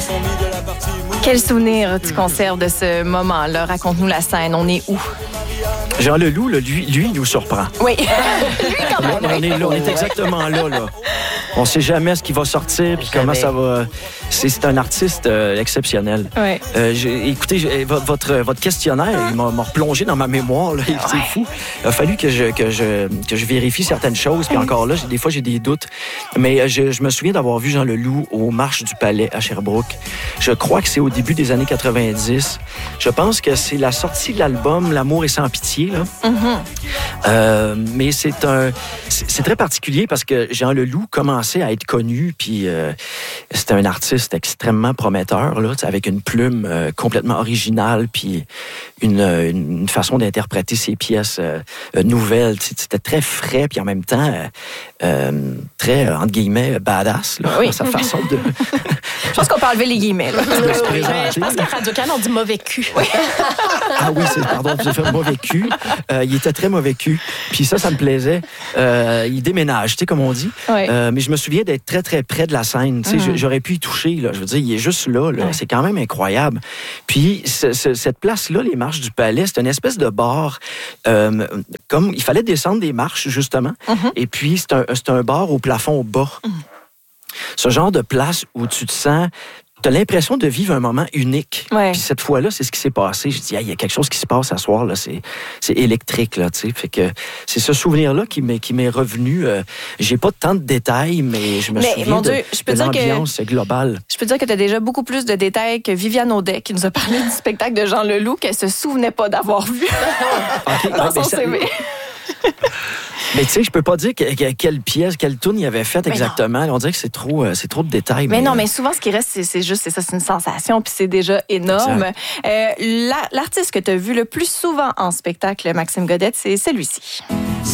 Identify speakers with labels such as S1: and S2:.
S1: Quel souvenir tu conserves de ce moment-là? Raconte-nous la scène. On est où?
S2: Jean Leloup, là, lui, il nous surprend.
S1: Oui. Lui, quand même.
S2: On est là, on est exactement là. On ne sait jamais ce qui va sortir puis comment ça va. C'est un artiste exceptionnel.
S1: Ouais.
S2: Écoutez, votre questionnaire, il m'a replongé dans ma mémoire. Là, c'est fou. Il a fallu que je vérifie certaines choses. Puis encore là, des fois, j'ai des doutes. Mais je me souviens d'avoir vu Jean Leloup aux Marches du Palais à Sherbrooke. Je crois que c'est au début des années 90. Je pense que c'est la sortie de l'album L'amour est sans pitié. Là. Mais c'est très particulier parce que Jean Leloup commençait à être connu, puis c'était un artiste extrêmement prometteur, là, avec une plume complètement originale, puis une façon d'interpréter ses pièces nouvelles. C'était très frais, puis en même temps très, entre guillemets, badass, là, dans sa façon de...
S1: Je pense qu'on peut enlever les guillemets. Là.
S3: Je pense qu'à Radio-Can, on dit mauvais cul.
S2: Ah oui, pardon, j'ai fait mauvais cul. Il était très mauvais cul. Puis ça me plaisait. Il déménage, tu sais, comme on dit.
S1: Oui.
S2: Mais je me souviens d'être très, très près de la scène. Tu sais, j'aurais pu y toucher, là. Je veux dire, il est juste là. C'est quand même incroyable. Puis cette place-là, les Marches du Palais, c'est une espèce de bar. Comme il fallait descendre des marches, justement. Et puis, c'est un bar au plafond bas. Ce genre de place où tu te sens... Tu as l'impression de vivre un moment unique.
S1: Ouais.
S2: Puis cette fois-là, c'est ce qui s'est passé. Je dis, il y a quelque chose qui se passe ce soir, là. C'est électrique, là, tu sais. Fait que c'est ce souvenir-là qui m'est revenu. J'ai pas tant de détails, mais je me souviens
S1: mon Dieu,
S2: de l'ambiance globale.
S1: Je peux dire que tu as déjà beaucoup plus de détails que Viviane Audet, qui nous a parlé du spectacle de Jean Leloup, qu'elle se souvenait pas d'avoir vu dans son CV.
S2: Mais tu sais, je peux pas dire quelle pièce, quelle tune il avait faite exactement. On dirait que c'est trop de détails.
S1: Mais non, mais souvent, ce qui reste, c'est juste, c'est une sensation, puis c'est déjà énorme. L'artiste que tu as vu le plus souvent en spectacle, Maxime Godette, c'est celui-ci.